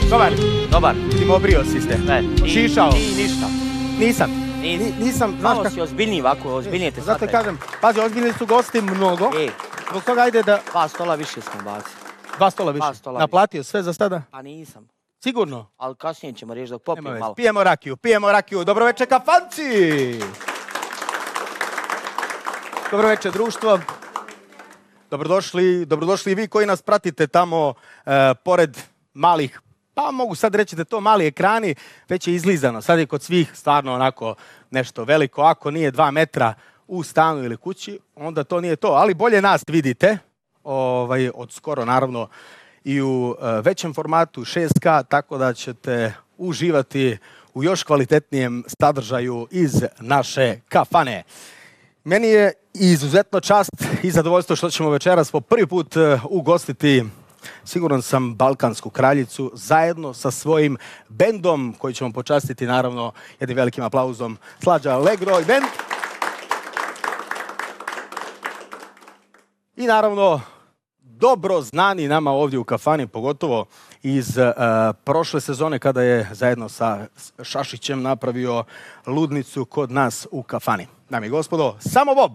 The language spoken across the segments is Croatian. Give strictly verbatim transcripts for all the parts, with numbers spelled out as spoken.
Dobar. Dobar. Ti me obrio si ste. Ne. Šišao. Ti ništa. Nisam. Nis, nisam, znaš kako... kako... si ozbiljniji ovako, ozbiljnije te Zato shvataju. kažem, pazi, ozbiljni su gosti mnogo. E. Zbog toga ajde da... Dva stola više smo bacili. Dva stola više. Dva stola Naplatio sve za sada? Pa nisam. Sigurno? Ali kasnije ćemo reći dok popijem malo. Pijemo rakiju, pijemo rakiju. Dobro večer, kafanci! Dobro večer, društvo. Dobrodošli, dobrodošli i vi koji nas pratite tamo e, pored malih, pa mogu sad reći da to mali ekrani, već je izlizano. Sad je kod svih stvarno onako nešto veliko. Ako nije dva metra u stanu ili kući, onda to nije to. Ali bolje nas vidite, ovaj, od skoro naravno i u e, većem formatu šest K, tako da ćete uživati u još kvalitetnijem sadržaju iz naše kafane. Meni je izuzetno čast i zadovoljstvo što ćemo večeras po prvi put ugostiti, siguran sam, Balkansku kraljicu zajedno sa svojim bendom koji ćemo počastiti naravno jednim velikim aplauzom. Slađa Allegro i bend. I naravno dobro znani nama ovdje u kafani, pogotovo iz uh, prošle sezone kada je zajedno sa Šašićem napravio ludnicu kod nas u kafani. Dame i gospodo, Samo Bob.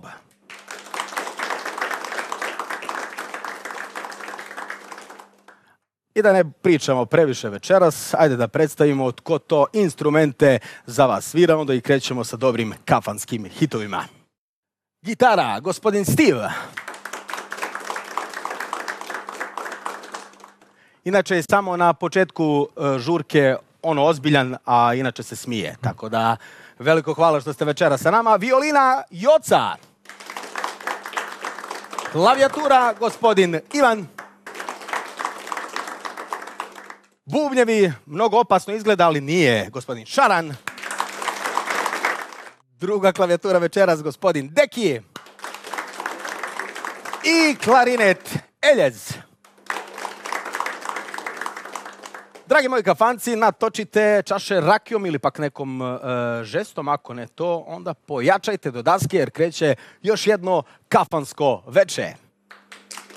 I da ne pričamo previše večeras, ajde da predstavimo tko to instrumente za vas svira, onda i krećemo sa dobrim kafanskim hitovima. Gitara, gospodin Steve. Inače je samo na početku uh, žurke ono ozbiljan, a inače se smije. Tako da veliko hvala što ste večera sa nama. Violina Joca. Klavijatura gospodin Ivan. Bubnjevi, mnogo opasno izgleda, ali nije, gospodin Šaran. Druga klavijatura večeras, gospodin Deki. I klarinet Eljez. Dragi moji kafanci, natočite čaše rakijom ili pak nekom e, žestom. Ako ne to, onda pojačajte do daske jer kreće još jedno kafansko veče.